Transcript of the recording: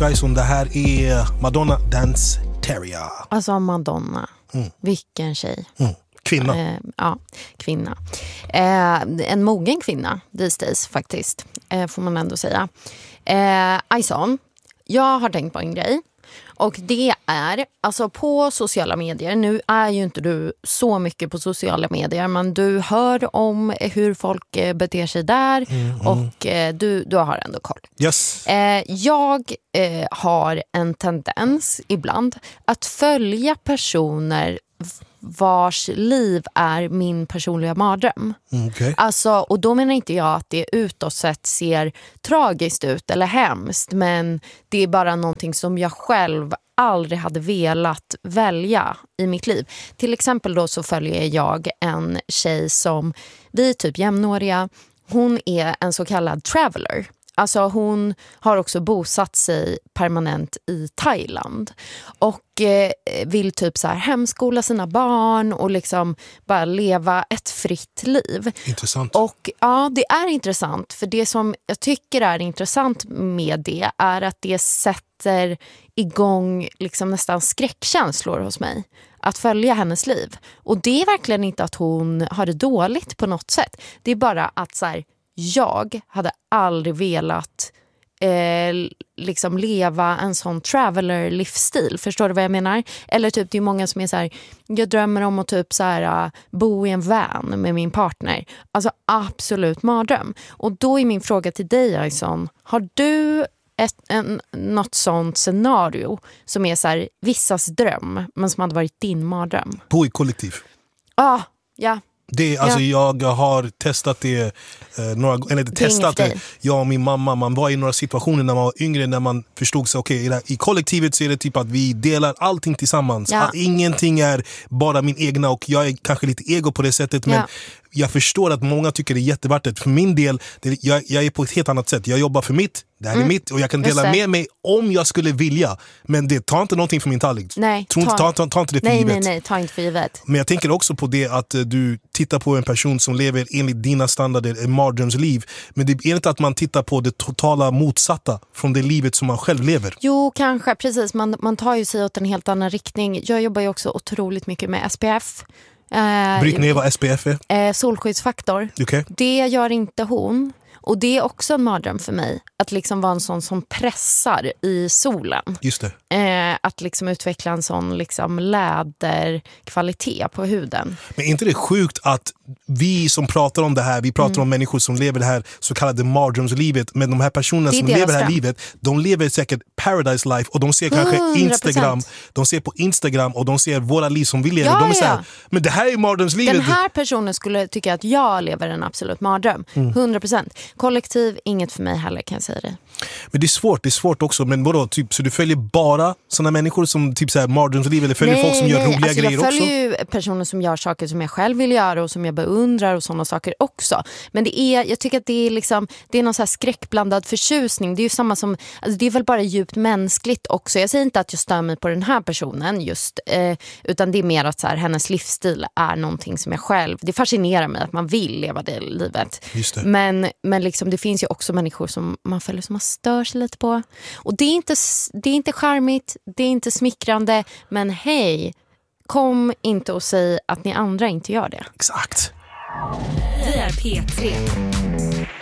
Ison. Det här är Madonna Dance Teria. Alltså Madonna, vilken tjej. Kvinna. Ja, kvinna. En mogen kvinna these days faktiskt, får man ändå säga. Ison, jag har tänkt på en grej. Och det är, alltså på sociala medier, nu är ju inte du så mycket på sociala medier, men du hör om hur folk beter sig där och du har ändå koll. Yes. Jag har en tendens ibland att följa personer vars liv är min personliga mardröm. Okay. Alltså, och då menar inte jag att det utåt sett ser tragiskt ut eller hemskt, men det är bara någonting som jag själv aldrig hade velat välja i mitt liv. Till exempel då så följer jag en tjej som, vi är typ jämnåriga, hon är en så kallad traveler. Alltså hon har också bosatt sig permanent i Thailand och vill typ så här hemskola sina barn och liksom bara leva ett fritt liv. Intressant. Och ja, det är intressant, för det som jag tycker är intressant med det är att det sätter igång liksom nästan skräckkänslor hos mig att följa hennes liv. Och det är verkligen inte att hon har det dåligt på något sätt. Det är bara att så här, jag hade aldrig velat liksom leva en sån traveler-livsstil. Förstår du vad jag menar? Eller typ det är många som är så här, jag drömmer om att typ så här, bo i en van med min partner. Alltså absolut mardröm. Och då är min fråga till dig, Ison, har du något sånt scenario som är så här, vissas dröm men som hade varit din mardröm? Bo i kollektiv. Ja. Det, alltså jag har testat det några gånger, eller inte testat det. Jag och min mamma, man var i några situationer när man var yngre, när man förstod sig, okej, i kollektivet så är det typ att vi delar allting tillsammans. Ja. Ingenting är bara min egna, och jag är kanske lite ego på det sättet, men jag förstår att många tycker det är jättevärt. För min del, jag är på ett helt annat sätt. Jag jobbar för mitt, det här är mitt, och jag kan dela med mig om jag skulle vilja. Men det tar inte någonting från min tallrik. Nej, ta inte det för givet. Nej, ta inte för givet. Men jag tänker också på det att du tittar på en person som lever enligt dina standarder, en mardrömsliv. Men det är inte att man tittar på det totala motsatta från det livet som man själv lever. Jo, kanske, precis. Man tar ju sig åt en helt annan riktning. Jag jobbar ju också otroligt mycket med SPF. Bryt ner vad SPF är. Solskyddsfaktor. Okay. Det gör inte hon. Och det är också en mardröm för mig. Att liksom vara en sån som pressar i solen. Just det. Att liksom utveckla en sån liksom läderkvalitet på huden. Men är inte det sjukt att vi som pratar om det här, vi pratar om människor som lever det här så kallade mardrömslivet, men de här personerna som lever det här livet, de lever säkert paradise life, och de ser kanske 100%. Instagram, de ser på Instagram och de ser våra liv som vi lever. De är så här, men det här är mardrömslivet. Den här personen skulle tycka att jag lever en absolut mardröm. 100%. Kollektiv, inget för mig heller, kan jag säga det. Men det är svårt också. Men vadå, typ, så du följer bara såna människor som typ så här mardrömsliv, eller följer folk som gör roliga alltså, grejer också? Jag följer ju personer som gör saker som jag själv vill göra och som jag beundrar och sådana saker också. Men jag tycker att det är liksom, det är någon så här skräckblandad förtjusning. Det är ju samma som, alltså det är väl bara djupt mänskligt också. Jag säger inte att jag stör mig på den här personen just, utan det är mer att så här, hennes livsstil är någonting som jag själv, det fascinerar mig att man vill leva det livet. Just det. Men liksom, det finns ju också människor som man följer som man stör sig lite på. Och det är inte charmigt, det är inte smickrande, men hej, kom inte och säg att ni andra inte gör det. Exakt. Vi är P3.